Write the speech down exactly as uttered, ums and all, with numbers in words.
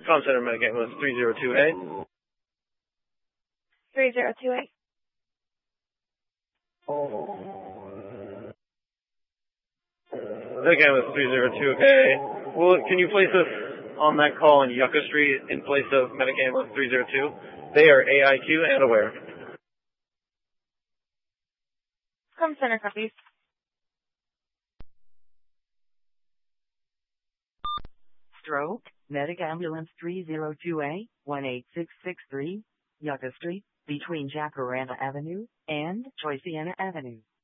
Com Center Medic Ambulance three zero two A. three zero two eight. Medic Ambulance three zero two A. Well, can you place us on that call in Yucca Street in place of Medic Ambulance three zero two? They are A I Q and aware. Com Center copies. Stroke, Medic Ambulance three zero two A, one eight six six three, Yucca Street, between Jacaranda Avenue and Choiciana Avenue.